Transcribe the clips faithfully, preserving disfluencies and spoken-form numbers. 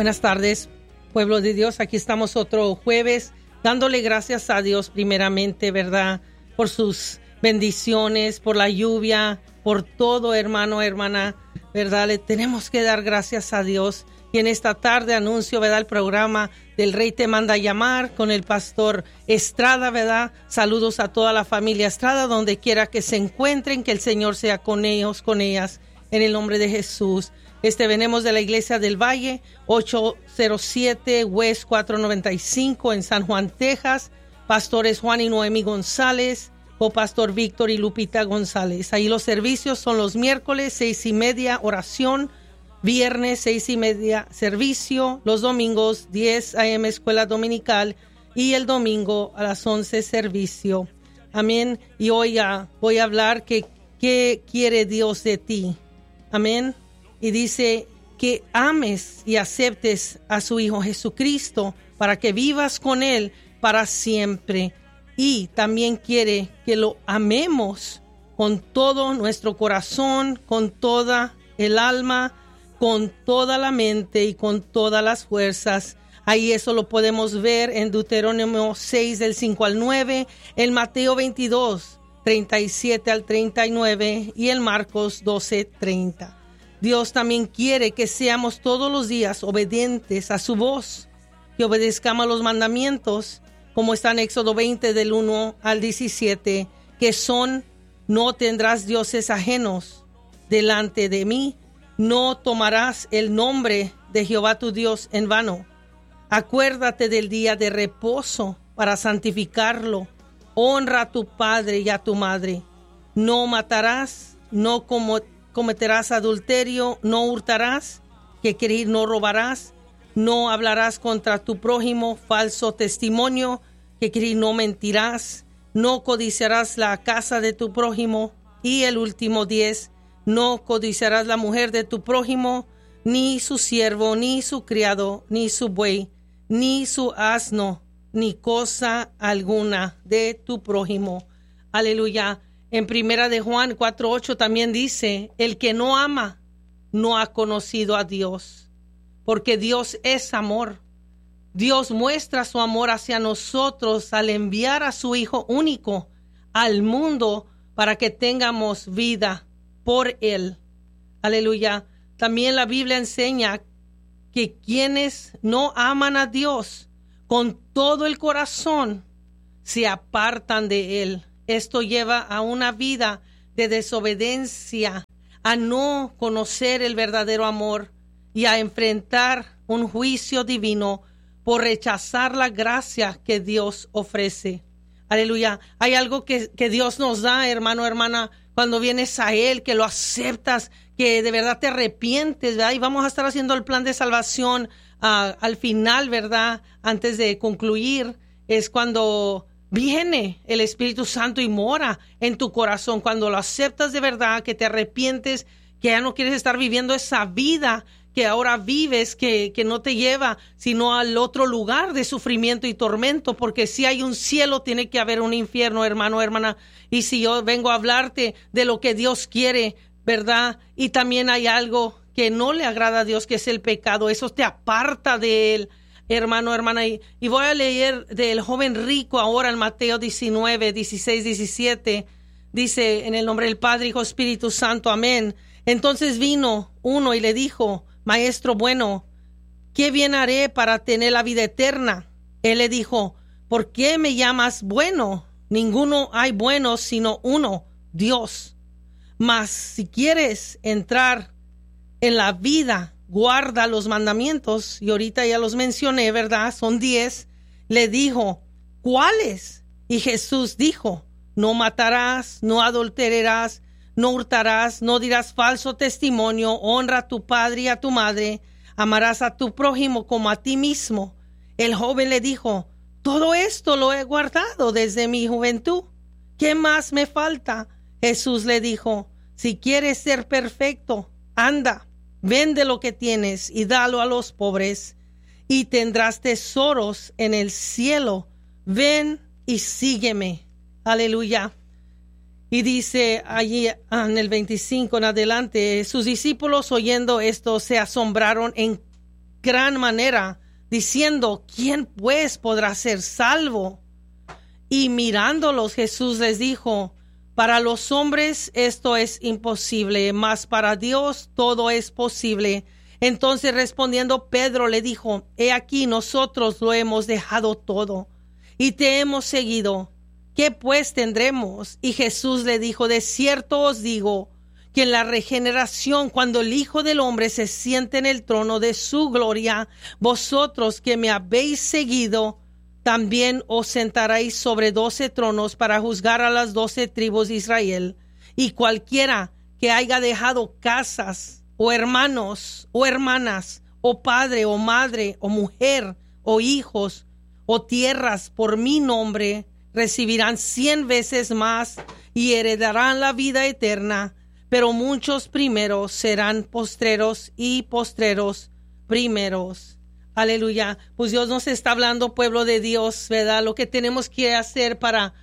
Buenas tardes, pueblo de Dios. Aquí estamos otro jueves dándole gracias a Dios primeramente, ¿verdad? Por sus bendiciones, por la lluvia, por todo, hermano, hermana, ¿verdad? Le tenemos que dar gracias a Dios. Y en esta tarde anuncio, ¿verdad? El programa del Rey Te Manda Llamar con el pastor Estrada, ¿verdad? Saludos a toda la familia Estrada, donde quiera que se encuentren, que el Señor sea con ellos, con ellas, en el nombre de Jesús. Este venimos de la Iglesia del Valle, ochocientos siete West cuatrocientos noventa y cinco en San Juan, Texas. Pastores Juan y Noemi González, copastor Víctor y Lupita González. Ahí los servicios son los miércoles, seis y media, oración. Viernes, seis y media, servicio. Los domingos, diez a eme, escuela dominical. Y el domingo a las once, servicio. Amén. Y hoy uh, voy a hablar que qué quiere Dios de ti. Amén. Y dice que ames y aceptes a su Hijo Jesucristo para que vivas con Él para siempre. Y también quiere que lo amemos con todo nuestro corazón, con toda el alma, con toda la mente y con todas las fuerzas. Ahí eso lo podemos ver en Deuteronomio seis, del cinco al nueve, en Mateo veintidós, treinta y siete al treinta y nueve y en Marcos doce, treinta. Dios también quiere que seamos todos los días obedientes a su voz, que obedezcamos los mandamientos, como está en Éxodo veinte, del uno al diecisiete, que son: no tendrás dioses ajenos delante de mí, no tomarás el nombre de Jehová tu Dios en vano. Acuérdate del día de reposo para santificarlo. Honra a tu padre y a tu madre. No matarás, no como cometerás adulterio, no hurtarás, que quiere decir no robarás, no hablarás contra tu prójimo falso testimonio, que quiere decir no mentirás, no codiciarás la casa de tu prójimo. Y el último diez, no codiciarás la mujer de tu prójimo, ni su siervo, ni su criado, ni su buey, ni su asno, ni cosa alguna de tu prójimo. Aleluya. En primera de Juan cuatro ocho también dice: el que no ama no ha conocido a Dios, porque Dios es amor. Dios muestra su amor hacia nosotros al enviar a su Hijo único al mundo para que tengamos vida por Él. Aleluya. También la Biblia enseña que quienes no aman a Dios con todo el corazón se apartan de Él. Esto lleva a una vida de desobediencia, a no conocer el verdadero amor y a enfrentar un juicio divino por rechazar la gracia que Dios ofrece. Aleluya. Hay algo que, que Dios nos da, hermano, hermana, cuando vienes a Él, que lo aceptas, que de verdad te arrepientes, ¿verdad? Y vamos a estar haciendo el plan de salvación uh, al final, ¿verdad? Antes de concluir, es cuando viene el Espíritu Santo y mora en tu corazón. Cuando lo aceptas de verdad, que te arrepientes, que ya no quieres estar viviendo esa vida que ahora vives, que, que no te lleva sino al otro lugar de sufrimiento y tormento, porque si hay un cielo, tiene que haber un infierno, hermano, hermana. Y si yo vengo a hablarte de lo que Dios quiere, ¿verdad? Y también hay algo que no le agrada a Dios, que es el pecado. Eso te aparta de Él, hermano, hermana. Y, y voy a leer del joven rico ahora en Mateo diecinueve, dieciséis, diecisiete. Dice: en el nombre del Padre, Hijo, Espíritu Santo, amén. Entonces vino uno y le dijo: Maestro bueno, ¿qué bien haré para tener la vida eterna? Él le dijo: ¿por qué me llamas bueno? Ninguno hay bueno sino uno, Dios. Mas si quieres entrar en la vida, guarda los mandamientos. Y ahorita ya los mencioné, ¿verdad? Son diez. Le dijo: ¿cuáles? Y Jesús dijo: no matarás, no adulterarás, no hurtarás, no dirás falso testimonio, honra a tu padre y a tu madre, amarás a tu prójimo como a ti mismo. El joven le dijo: todo esto lo he guardado desde mi juventud. ¿Qué más me falta? Jesús le dijo: si quieres ser perfecto, anda, vende lo que tienes y dalo a los pobres, y tendrás tesoros en el cielo. Ven y sígueme. Aleluya. Y dice allí en el veinticinco en adelante: sus discípulos oyendo esto se asombraron en gran manera, diciendo, ¿quién pues podrá ser salvo? Y mirándolos, Jesús les dijo, para los hombres esto es imposible, mas para Dios todo es posible. Entonces respondiendo Pedro le dijo, he aquí nosotros lo hemos dejado todo y te hemos seguido. ¿Qué pues tendremos? Y Jesús le dijo, de cierto os digo, que en la regeneración, cuando el Hijo del Hombre se siente en el trono de su gloria, vosotros que me habéis seguido, también os sentaréis sobre doce tronos para juzgar a las doce tribus de Israel. Y cualquiera que haya dejado casas, o hermanos, o hermanas, o padre, o madre, o mujer, o hijos, o tierras por mi nombre, recibirán cien veces más y heredarán la vida eterna. Pero muchos primeros serán postreros y postreros primeros. Aleluya. Pues Dios nos está hablando, pueblo de Dios, ¿verdad? Lo que tenemos que hacer para,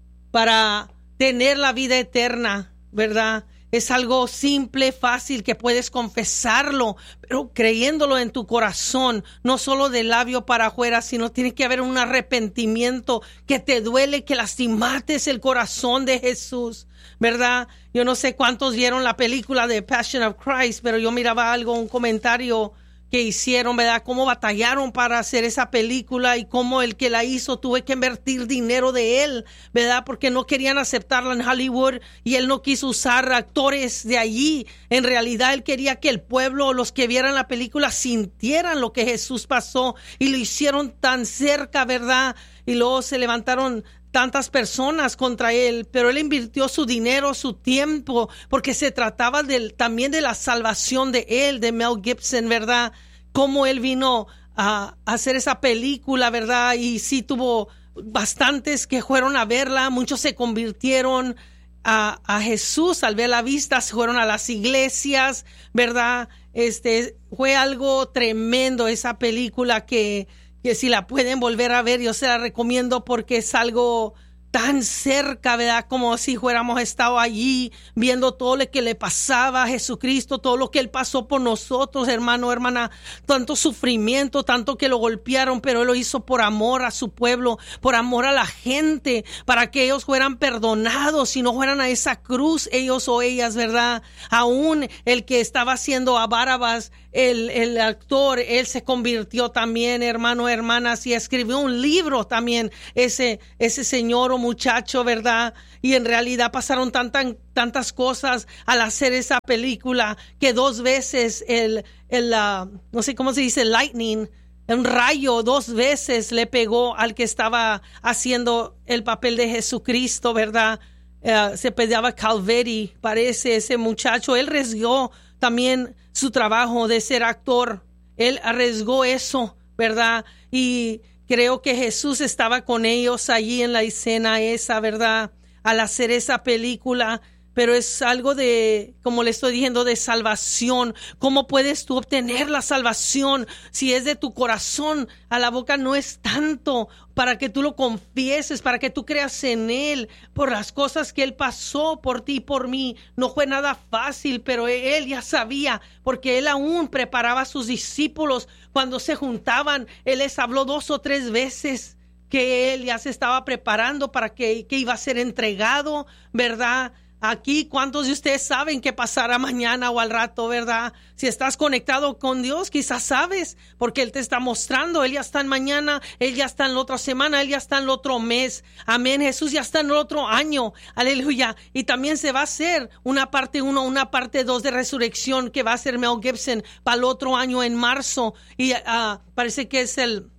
para tener la vida eterna, ¿verdad? Es algo simple, fácil, que puedes confesarlo, pero creyéndolo en tu corazón, no solo de labio para afuera, sino tiene que haber un arrepentimiento que te duele, que lastimaste el corazón de Jesús, ¿verdad? Yo no sé cuántos vieron la película de Passion of Christ, pero yo miraba algo, un comentario que hicieron, ¿verdad? Cómo batallaron para hacer esa película y cómo el que la hizo tuvo que invertir dinero de él, ¿verdad? Porque no querían aceptarla en Hollywood y él no quiso usar actores de allí. En realidad él quería que el pueblo, los que vieran la película, sintieran lo que Jesús pasó y lo hicieron tan cerca, ¿verdad? Y luego se levantaron tantas personas contra él, pero él invirtió su dinero, su tiempo, porque se trataba del, también de la salvación de él, de Mel Gibson, ¿verdad? Cómo él vino a, a hacer esa película, ¿verdad? Y sí tuvo bastantes que fueron a verla, muchos se convirtieron a, a Jesús al ver la vista, se fueron a las iglesias, ¿verdad? Este, fue algo tremendo esa película que que si la pueden volver a ver, yo se la recomiendo porque es algo tan cerca, ¿verdad? Como si fuéramos estado allí viendo todo lo que le pasaba a Jesucristo, todo lo que Él pasó por nosotros, hermano, hermana, tanto sufrimiento, tanto que lo golpearon, pero Él lo hizo por amor a su pueblo, por amor a la gente, para que ellos fueran perdonados y no fueran a esa cruz, ellos o ellas, ¿verdad? Aún el que estaba haciendo a Barrabás, el, el actor, él se convirtió también, hermano, hermanas, y escribió un libro también, ese, ese señor o muchacho, ¿verdad? Y en realidad pasaron tantas, tantas cosas al hacer esa película que dos veces el, el uh, no sé cómo se dice, lightning, un rayo dos veces le pegó al que estaba haciendo el papel de Jesucristo, ¿verdad? Uh, se pedía Calvary, parece, ese muchacho. Él arriesgó también su trabajo de ser actor. Él arriesgó eso, ¿verdad? Y creo que Jesús estaba con ellos allí en la escena esa, ¿verdad? Al hacer esa película. Pero es algo de, como le estoy diciendo, de salvación. ¿Cómo puedes tú obtener la salvación si es de tu corazón? A la boca no es tanto para que tú lo confieses, para que tú creas en Él, por las cosas que Él pasó por ti y por mí. No fue nada fácil, pero Él ya sabía, porque Él aún preparaba a sus discípulos cuando se juntaban. Él les habló dos o tres veces que Él ya se estaba preparando para que, que iba a ser entregado, ¿verdad? Aquí, ¿cuántos de ustedes saben qué pasará mañana o al rato, verdad? Si estás conectado con Dios, quizás sabes, porque Él te está mostrando. Él ya está en mañana, Él ya está en la otra semana, Él ya está en el otro mes. Amén. Jesús ya está en el otro año. Aleluya. Y también se va a hacer una parte uno, una parte dos de resurrección que va a ser Mel Gibson para el otro año en marzo. Y uh, parece que es el...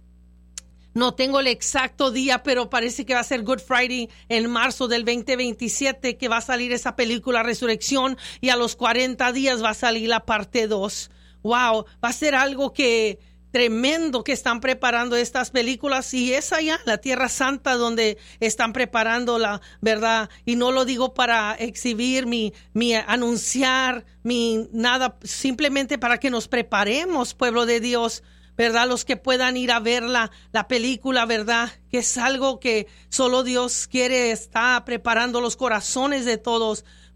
No tengo el exacto día, pero parece que va a ser Good Friday en marzo del veinte veintisiete, que va a salir esa película Resurrección, y a los cuarenta días va a salir la parte dos. Wow, va a ser algo que tremendo que están preparando estas películas, y es allá, la Tierra Santa, donde están preparando la verdad. Y no lo digo para exhibir, mi, mi anunciar, mi nada, simplemente para que nos preparemos, pueblo de Dios, ¿verdad? Los que puedan ir a ver la, la película, ¿verdad? Que es algo que solo Dios quiere, está preparando los corazones de todos,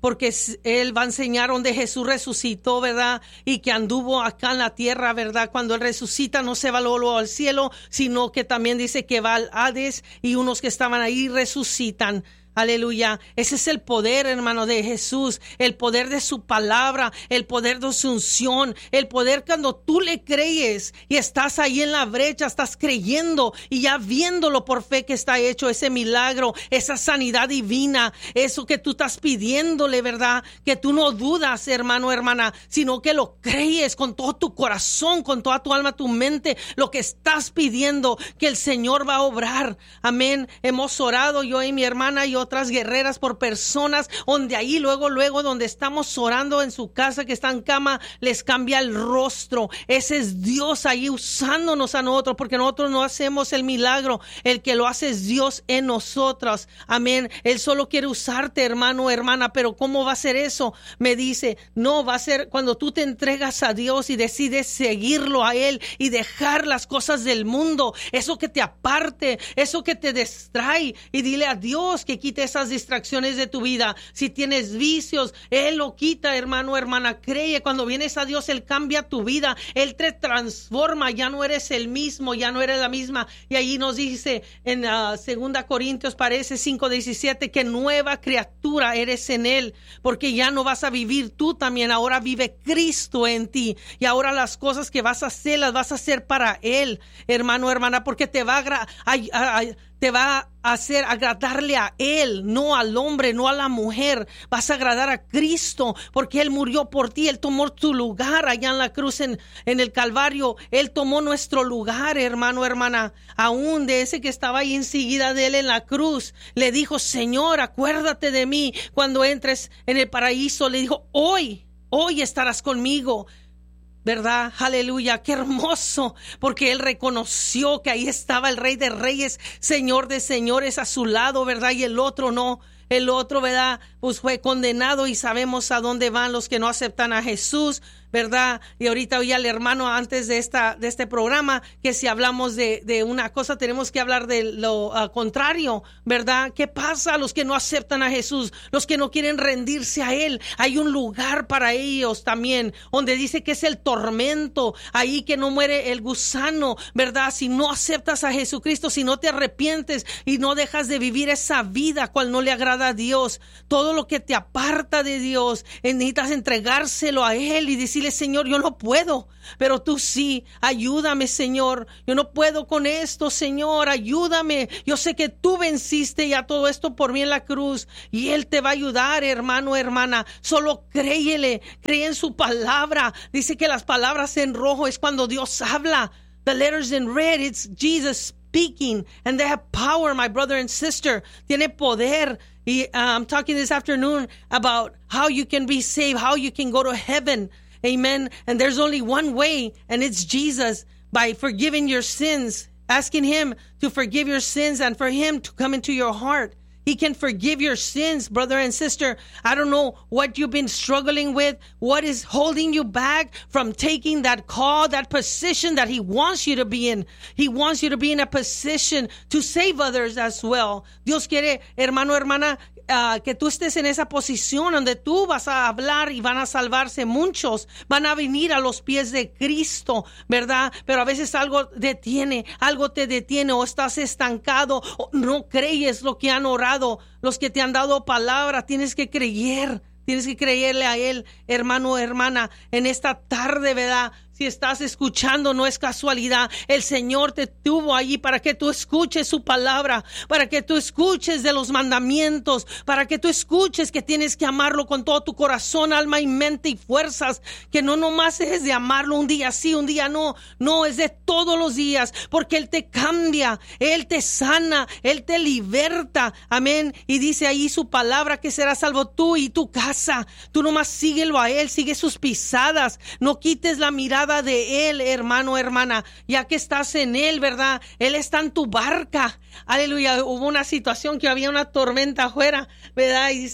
porque Él va a enseñar donde Jesús resucitó, ¿verdad? Y que anduvo acá en la tierra, ¿verdad? Cuando Él resucita no se va luego al cielo, sino que también dice que va al Hades y unos que estaban ahí resucitan. Aleluya. Ese es el poder, hermano, de Jesús, el poder de su palabra, el poder de su unción, el poder cuando tú le crees y estás ahí en la brecha, estás creyendo y ya viéndolo por fe que está hecho ese milagro, esa sanidad divina, eso que tú estás pidiéndole, ¿verdad? Que tú no dudas, hermano, hermana, sino que lo crees con todo tu corazón, con toda tu alma, tu mente, lo que estás pidiendo, que el Señor va a obrar. Amén. Hemos orado, yo y mi hermana y otras guerreras, por personas donde ahí luego, luego donde estamos orando en su casa, que está en cama, les cambia el rostro. Ese es Dios ahí usándonos a nosotros, porque nosotros no hacemos el milagro, el que lo hace es Dios en nosotros. Amén. Él solo quiere usarte, hermano, hermana, pero ¿cómo va a ser eso? Me dice, no, va a ser cuando tú te entregas a Dios y decides seguirlo a Él y dejar las cosas del mundo, eso que te aparte, eso que te distrae, y dile a Dios que quite esas distracciones de tu vida. Si tienes vicios, Él lo quita, hermano, hermana. Cree, cuando vienes a Dios, Él cambia tu vida, Él te transforma, ya no eres el mismo, ya no eres la misma. Y ahí nos dice en uh, segunda Corintios, parece cinco diecisiete, que nueva criatura eres en Él, porque ya no vas a vivir tú también, ahora vive Cristo en ti, y ahora las cosas que vas a hacer, las vas a hacer para Él, hermano, hermana, porque te va a, a, a, a te va a hacer agradarle a Él, no al hombre, no a la mujer. Vas a agradar a Cristo, porque Él murió por ti, Él tomó tu lugar allá en la cruz, en, en el Calvario. Él tomó nuestro lugar, hermano, hermana. Aún de ese que estaba ahí enseguida de Él en la cruz, le dijo, Señor, acuérdate de mí cuando entres en el paraíso. Le dijo, hoy, hoy estarás conmigo. ¿Verdad? Aleluya, qué hermoso, porque Él reconoció que ahí estaba el Rey de Reyes, Señor de Señores a su lado, ¿verdad? Y el otro no, el otro, ¿verdad? Pues fue condenado, y sabemos a dónde van los que no aceptan a Jesús, ¿verdad? Y ahorita oí al hermano antes de esta de este programa que si hablamos de, de una cosa tenemos que hablar de lo uh, contrario, ¿verdad? ¿Qué pasa a los que no aceptan a Jesús, los que no quieren rendirse a Él? Hay un lugar para ellos también, donde dice que es el tormento, ahí que no muere el gusano, ¿verdad? Si no aceptas a Jesucristo, si no te arrepientes y no dejas de vivir esa vida cual no le agrada a Dios, todo lo que te aparta de Dios, necesitas entregárselo a Él y decir, Señor, yo no puedo, pero tú sí, ayúdame, Señor, yo no puedo con esto, Señor, ayúdame, yo sé que tú venciste ya todo esto por mí en la cruz, y Él te va a ayudar, hermano, hermana, solo créele, cree en su palabra. Dice que las palabras en rojo es cuando Dios habla, the letters in red, it's Jesus speaking, and they have power, my brother and sister, tiene poder. Y uh, I'm talking this afternoon about how you can be saved, how you can go to heaven. Amen. And there's only one way, and it's Jesus, by forgiving your sins, asking Him to forgive your sins and for Him to come into your heart. He can forgive your sins, brother and sister. I don't know what you've been struggling with, what is holding you back from taking that call, that position that He wants you to be in. He wants you to be in a position to save others as well. Dios quiere, hermano, hermana, Uh, que tú estés en esa posición donde tú vas a hablar y van a salvarse muchos, van a venir a los pies de Cristo, ¿verdad? Pero a veces algo detiene, algo te detiene, o estás estancado, o no crees lo que han orado, los que te han dado palabra. Tienes que creer, tienes que creerle a Él, hermano, hermana, en esta tarde, ¿verdad? Si estás escuchando, no es casualidad. El Señor te tuvo allí para que tú escuches su palabra, para que tú escuches de los mandamientos, para que tú escuches que tienes que amarlo con todo tu corazón, alma y mente y fuerzas, que no nomás es de amarlo un día sí, un día no, no, es de todos los días, porque Él te cambia, Él te sana, Él te liberta, amén. Y dice ahí su palabra que serás salvo tú y tu casa. Tú nomás síguelo a Él, sigue sus pisadas, no quites la mirada de Él, hermano, hermana, ya que estás en Él, ¿verdad? Él está en tu barca, aleluya. Hubo una situación que había una tormenta afuera, ¿verdad? Y dice,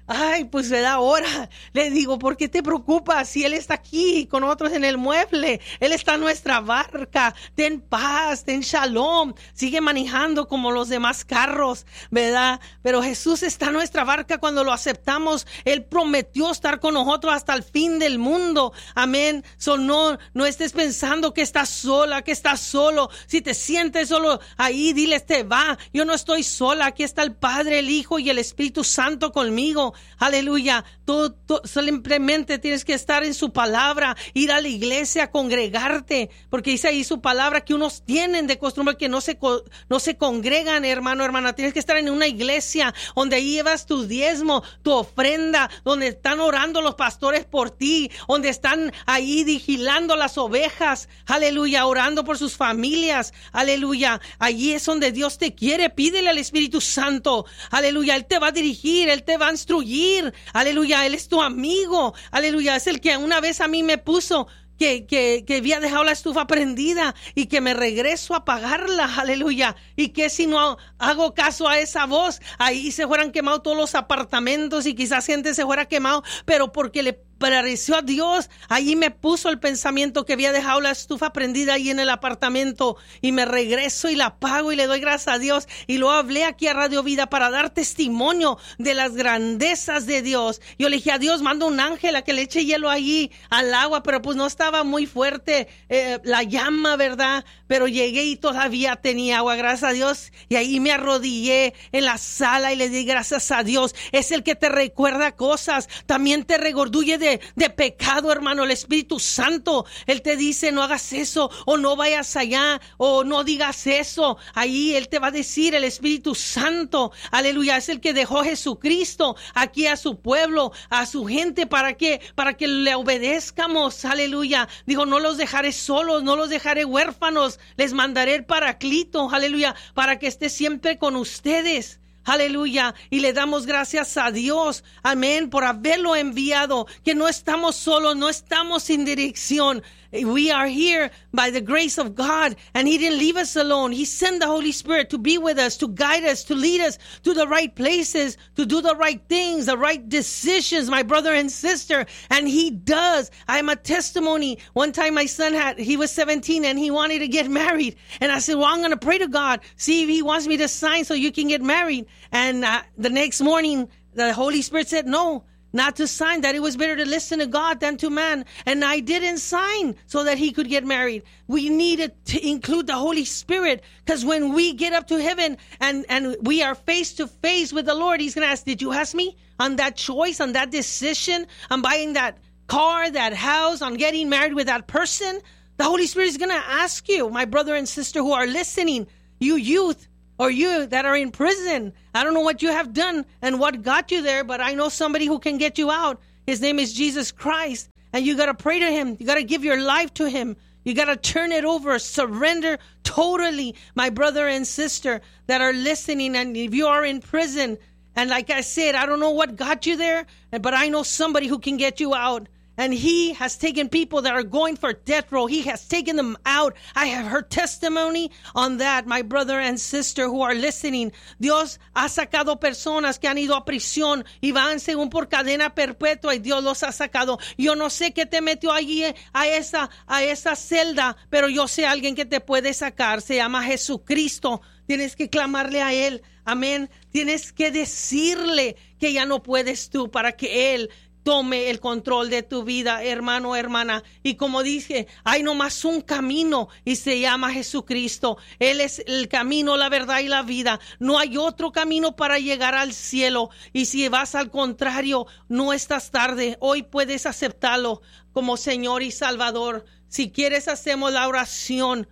ay, pues me da ahora. Le digo, ¿por qué te preocupas? Si Él está aquí con nosotros en el mueble, Él está en nuestra barca. Ten paz, ten shalom. Sigue manejando como los demás carros, ¿verdad? Pero Jesús está en nuestra barca cuando lo aceptamos. Él prometió estar con nosotros hasta el fin del mundo. Amén. So, no, no estés pensando que estás sola, que estás solo. Si te sientes solo ahí, dile, te va. Yo no estoy sola. Aquí está el Padre, el Hijo y el Espíritu Santo conmigo. Aleluya. Tú, tú simplemente tienes que estar en su palabra, ir a la iglesia, congregarte, porque dice ahí su palabra que unos tienen de costumbre que no se, no se congregan, hermano, hermana. Tienes que estar en una iglesia donde ahí llevas tu diezmo, tu ofrenda, donde están orando los pastores por ti, donde están ahí vigilando las ovejas, aleluya, orando por sus familias, aleluya. Allí es donde Dios te quiere. Pídele al Espíritu Santo, aleluya. Él te va a dirigir, Él te va a instruir, aleluya. Él es tu amigo, aleluya. Es el que una vez a mí me puso Que, que, que había dejado la estufa prendida y que me regreso a apagarla, aleluya. Y que si no hago caso a esa voz, ahí se fueran quemados todos los apartamentos y quizás gente se fuera quemado, pero porque le pareció a Dios, allí me puso el pensamiento que había dejado la estufa prendida ahí en el apartamento, y me regreso y la apago y le doy gracias a Dios. Y lo hablé aquí a Radio Vida para dar testimonio de las grandezas de Dios. Yo le dije a Dios, manda un ángel a que le eche hielo allí al agua, pero pues no estaba muy fuerte eh, la llama, ¿verdad? Pero llegué y todavía tenía agua, gracias a Dios. Y ahí me arrodillé en la sala y le di gracias a Dios. Es el que te recuerda cosas, también te regorduye de De, de pecado, hermano. El Espíritu Santo, Él te dice, no hagas eso, o no vayas allá, o no digas eso. Ahí Él te va a decir, el Espíritu Santo, aleluya, es el que dejó Jesucristo aquí a su pueblo, a su gente, para que, para que le obedezcamos, aleluya. Dijo, no los dejaré solos, no los dejaré huérfanos, les mandaré el Paraclito, aleluya, para que esté siempre con ustedes. Aleluya, y le damos gracias a Dios, amén, por haberlo enviado, que no estamos solos, no estamos sin dirección. We are here by the grace of God, and He didn't leave us alone. He sent the Holy Spirit to be with us, to guide us, to lead us to the right places, to do the right things, the right decisions, my brother and sister, and He does. I am a testimony. One time my son had, he was seventeen and he wanted to get married, and I said, well, I'm going to pray to God, see if He wants me to sign so you can get married. And uh, the next morning, the Holy Spirit said, no, not to sign, that it was better to listen to God than to man. And I didn't sign so that he could get married. We needed to include the Holy Spirit, because when we get up to heaven and, and we are face to face with the Lord, He's going to ask, did you ask me on that choice, on that decision, on buying that car, that house, on getting married with that person? The Holy Spirit is going to ask you, my brother and sister who are listening, you youth, or you that are in prison. I don't know what you have done and what got you there, but I know somebody who can get you out. His name is Jesus Christ. And you got to pray to Him. You got to give your life to Him. You got to turn it over, surrender totally, my brother and sister that are listening. And if you are in prison, and like I said, I don't know what got you there, but I know somebody who can get you out. And He has taken people that are going for death row. He has taken them out. I have heard testimony on that, my brother and sister who are listening. Dios ha sacado personas que han ido a prisión y van según por cadena perpetua, y Dios los ha sacado. Yo no sé qué te metió allí a esa, a esa celda, pero yo sé a alguien que te puede sacar. Se llama Jesucristo. Tienes que clamarle a Él. Amén. Tienes que decirle que ya no puedes tú, para que Él tome el control de tu vida, hermano, hermana. Y como dije, hay nomás un camino y se llama Jesucristo. Él es el camino, la verdad y la vida. No hay otro camino para llegar al cielo. Y si vas al contrario, no estás tarde. Hoy puedes aceptarlo como Señor y Salvador. Si quieres, hacemos la oración.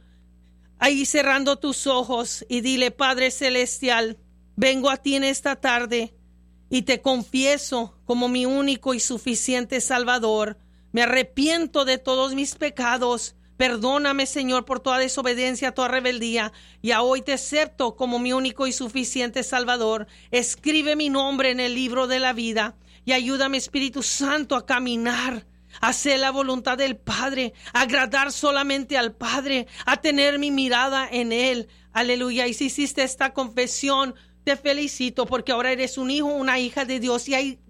Ahí cerrando tus ojos y dile, Padre Celestial, vengo a ti en esta tarde y te confieso como mi único y suficiente Salvador. Me arrepiento de todos mis pecados. Perdóname, Señor, por toda desobediencia, toda rebeldía. Y a hoy te acepto como mi único y suficiente Salvador. Escribe mi nombre en el libro de la vida y ayúdame, Espíritu Santo, a caminar, a hacer la voluntad del Padre, a agradar solamente al Padre, a tener mi mirada en Él. Aleluya. Y si hiciste esta confesión, te felicito, porque ahora eres un hijo, una hija de Dios, y hay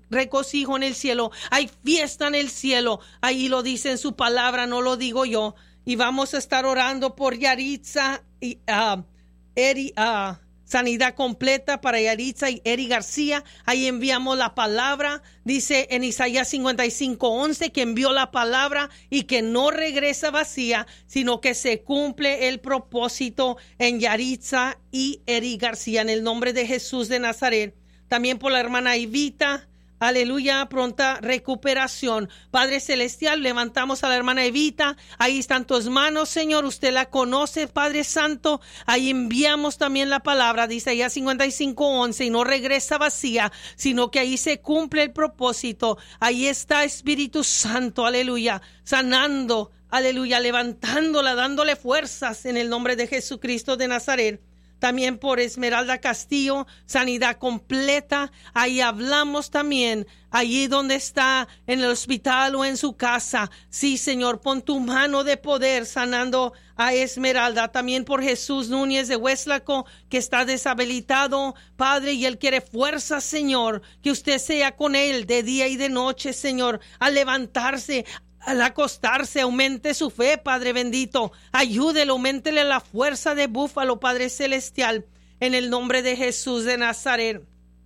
regocijo en el cielo, hay fiesta en el cielo. Ahí lo dice en su palabra, no lo digo yo. Y vamos a estar orando por Yaritza y uh, Eri, uh, sanidad completa para Yaritza y Eri García. Ahí enviamos la palabra. Dice en Isaías cincuenta y cinco, once que envió la palabra y que no regresa vacía, sino que se cumple el propósito en Yaritza y Eri García, en el nombre de Jesús de Nazaret. También por la hermana Evita. Aleluya, pronta recuperación. Padre Celestial, levantamos a la hermana Evita. Ahí están tus manos, Señor. Usted la conoce, Padre Santo. Ahí enviamos también la palabra, dice Isaías cincuenta y cinco, once, y no regresa vacía, sino que ahí se cumple el propósito. Ahí está Espíritu Santo, aleluya, sanando, aleluya, levantándola, dándole fuerzas en el nombre de Jesucristo de Nazaret. También por Esmeralda Castillo, sanidad completa. Ahí hablamos también, allí donde está, en el hospital o en su casa. Sí, Señor, pon tu mano de poder sanando a Esmeralda. También por Jesús Núñez de Hueslaco, que está deshabilitado, Padre, y él quiere fuerza, Señor. Que usted sea con él de día y de noche, Señor, al levantarse, al acostarse, aumente su fe, Padre bendito. Ayúdelo, auméntele la fuerza de búfalo, Padre celestial, en el nombre de Jesús de Nazaret.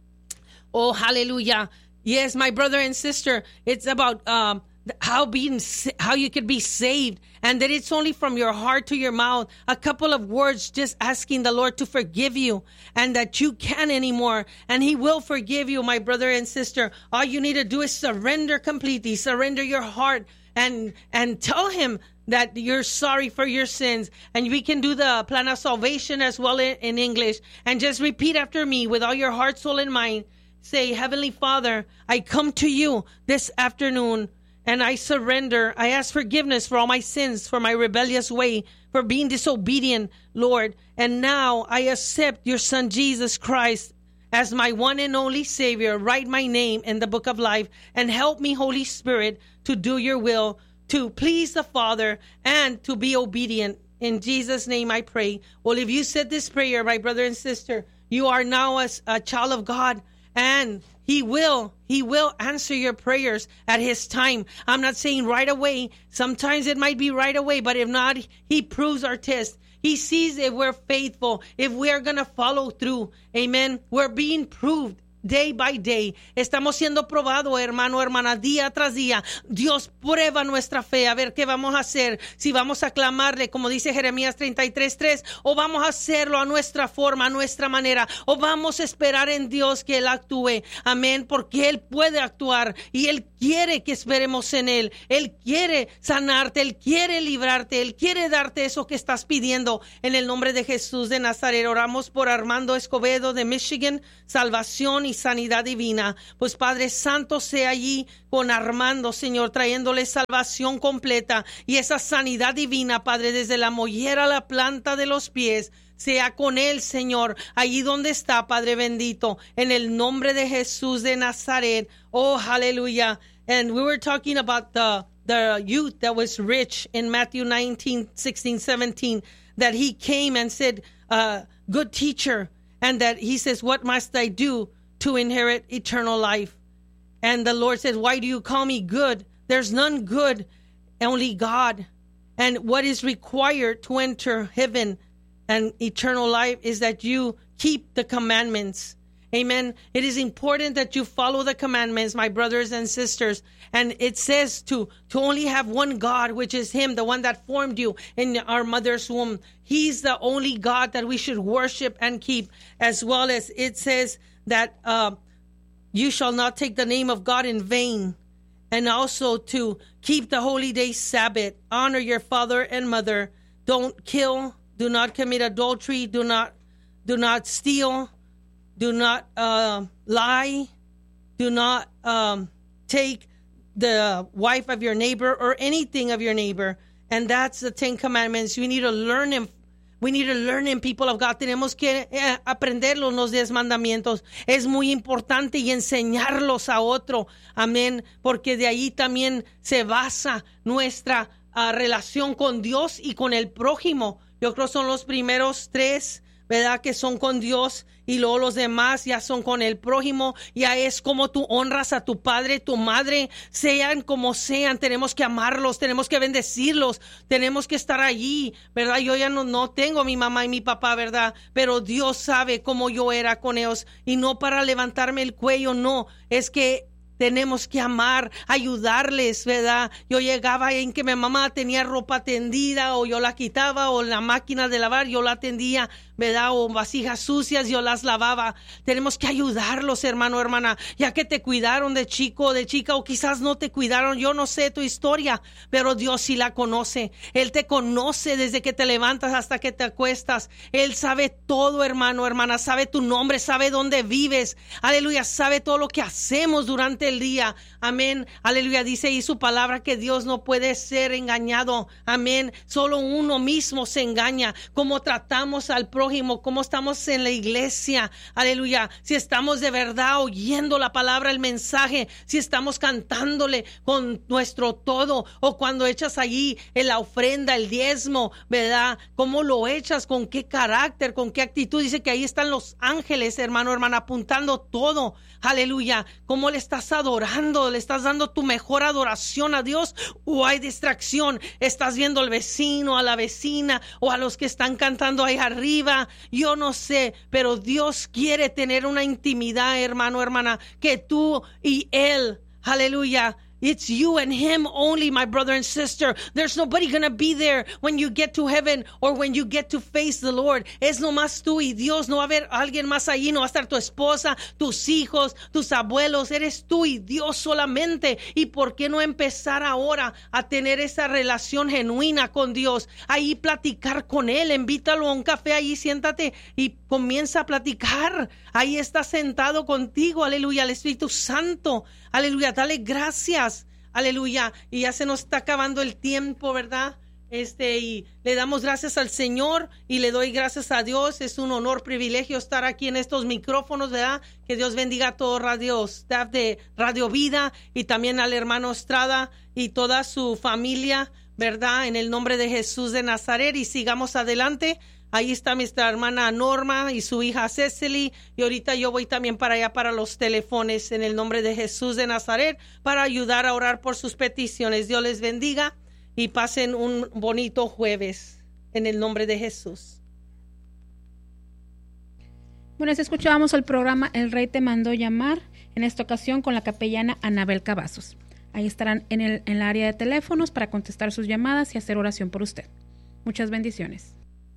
Oh, hallelujah. Yes, my brother and sister, it's about um, how being, how you could be saved, and that it's only from your heart to your mouth. A couple of words just asking the Lord to forgive you, and that you can anymore, and he will forgive you, my brother and sister. All you need to do is surrender completely, surrender your heart, and and tell him that you're sorry for your sins. And we can do the plan of salvation as well in, in English. And just repeat after me with all your heart, soul, and mind. Say, Heavenly Father, I come to you this afternoon, and I surrender. I ask forgiveness for all my sins, for my rebellious way, for being disobedient, Lord. And now I accept your Son, Jesus Christ, as my one and only Savior. Write my name in the book of life, and help me, Holy Spirit, to do your will, to please the Father, and to be obedient. In Jesus' name I pray. Well, if you said this prayer, my brother and sister, you are now a, a child of God, and he will, he will answer your prayers at his time. I'm not saying right away. Sometimes it might be right away, but if not, he proves our test. He sees if we're faithful, if we're going to follow through. Amen. We're being proved day by day. Estamos siendo probados, hermano, hermana, día tras día. Dios prueba nuestra fe, a ver qué vamos a hacer. Si vamos a clamarle, como dice Jeremías treinta y tres, tres, o vamos a hacerlo a nuestra forma, a nuestra manera, o vamos a esperar en Dios que Él actúe. Amén, porque Él puede actuar y Él quiere que esperemos en Él. Él quiere sanarte, Él quiere librarte, Él quiere darte eso que estás pidiendo. En el nombre de Jesús de Nazaret, oramos por Armando Escobedo de Michigan, salvación y sanidad divina. Pues Padre Santo, sea allí con Armando, Señor, trayéndole salvación completa y esa sanidad divina, Padre, desde la mollera a la planta de los pies. Sea con él, Señor, allí donde está, Padre bendito, en el nombre de Jesús de Nazaret. Oh, hallelujah. And we were talking about the, the youth that was rich in Matthew nineteen, sixteen, seventeen, that he came and said, uh, good teacher, and that he says, what must I do to inherit eternal life? And the Lord says, why do you call me good? There's none good, only God. And what is required to enter heaven and eternal life is that you keep the commandments. Amen. It is important that you follow the commandments, my brothers and sisters. And it says to, to only have one God, which is him, the one that formed you in our mother's womb. He's the only God that we should worship and keep, as well as it says that uh, you shall not take the name of God in vain. And also to keep the holy day Sabbath, honor your father and mother, don't kill, do not commit adultery, do not, do not steal, do not uh, lie, do not um, take the wife of your neighbor or anything of your neighbor. And that's the Ten Commandments. We need to learn them. We need to learn them, people of God. Tenemos que eh, aprenderlos, los diez mandamientos. Es muy importante y enseñarlos a otro. Amén. Porque de ahí también se basa nuestra uh, relación con Dios y con el prójimo. Yo creo son los primeros tres ¿verdad? Que son con Dios y luego los demás ya son con el prójimo. Ya es como tú honras a tu padre, tu madre, sean como sean. Tenemos que amarlos, tenemos que bendecirlos, tenemos que estar allí, ¿verdad? Yo ya no, no tengo a mi mamá y mi papá, ¿verdad? Pero Dios sabe cómo yo era con ellos y no para levantarme el cuello, no, es que tenemos que amar, ayudarles, ¿verdad? Yo llegaba en que mi mamá tenía ropa tendida o yo la quitaba, o la máquina de lavar yo la tendía, ¿verdad? O vasijas sucias yo las lavaba. Tenemos que ayudarlos, hermano, hermana, ya que te cuidaron de chico o de chica, o quizás no te cuidaron. Yo no sé tu historia, pero Dios sí la conoce. Él te conoce desde que te levantas hasta que te acuestas. Él sabe todo, hermano, hermana, sabe tu nombre, sabe dónde vives. Aleluya, sabe todo lo que hacemos durante el día. Amén. Aleluya. Dice ahí su palabra que Dios no puede ser engañado. Amén. Solo uno mismo se engaña. Cómo tratamos al prójimo, cómo estamos en la iglesia. Aleluya. Si estamos de verdad oyendo la palabra, el mensaje, si estamos cantándole con nuestro todo, o cuando echas allí en la ofrenda, el diezmo, ¿verdad? ¿Cómo lo echas? ¿Con qué carácter? ¿Con qué actitud? Dice que ahí están los ángeles, hermano, hermana, apuntando todo. Aleluya. ¿Cómo le estás adorando? ¿Le estás dando tu mejor adoración a Dios? ¿O hay distracción? ¿Estás viendo al vecino, a la vecina, o a los que están cantando ahí arriba? Yo no sé, pero Dios quiere tener una intimidad, hermano, hermana, que tú y Él, aleluya. It's you and him only, my brother and sister. There's nobody gonna be there when you get to heaven or when you get to face the Lord. Es nomás tú y Dios. No va a haber alguien más allí. No va a estar tu esposa, tus hijos, tus abuelos. Eres tú y Dios solamente. ¿Y por qué no empezar ahora a tener esa relación genuina con Dios? Ahí platicar con Él. Invítalo a un café. Ahí siéntate y comienza a platicar. Ahí está sentado contigo. Aleluya. El Espíritu Santo. Aleluya. Dale gracias. Aleluya. Y ya se nos está acabando el tiempo, ¿verdad? Este, y le damos gracias al Señor y le doy gracias a Dios. Es un honor, privilegio estar aquí en estos micrófonos, ¿verdad? Que Dios bendiga a todo Radio Staff de Radio Vida y también al hermano Estrada y toda su familia, ¿verdad? En el nombre de Jesús de Nazaret, y sigamos adelante. Ahí está nuestra hermana Norma y su hija Cecily. Y ahorita yo voy también para allá para los teléfonos en el nombre de Jesús de Nazaret para ayudar a orar por sus peticiones. Dios les bendiga y pasen un bonito jueves en el nombre de Jesús. Bueno, escuchábamos el programa El Rey te mandó llamar, en esta ocasión con la capellana Anabel Cavazos. Ahí estarán en el, en el área de teléfonos para contestar sus llamadas y hacer oración por usted. Muchas bendiciones.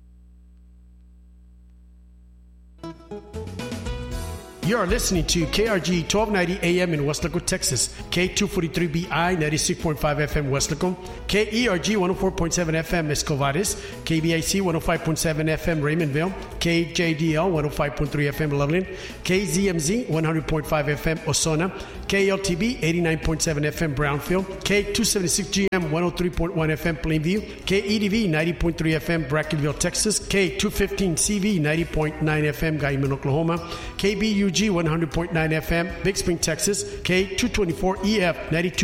You are listening to K R G twelve ninety A M in Weslaco, Texas, K two forty-three B I ninety-six point five F M Weslaco, K E R G one oh four point seven F M Escovares, K B I C one oh five point seven F M Raymondville, K J D L one oh five point three F M Loveland, K Z M Z one hundred point five F M Osona, K L T B eighty-nine point seven F M Brownfield, K two seventy-six G M one oh three point one F M Plainview, K E D V ninety point three F M Brackenville, Texas, K two fifteen C V ninety point nine F M Guyman, Oklahoma, K B U G one hundred point nine F M Big Spring, Texas, K two twenty-four E F ninety-two